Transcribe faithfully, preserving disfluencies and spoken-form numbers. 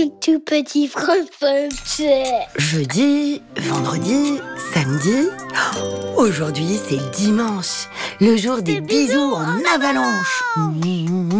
le tout petit François. Jeudi, vendredi, samedi. Oh, aujourd'hui, c'est dimanche, le jour des bisous en avalanche.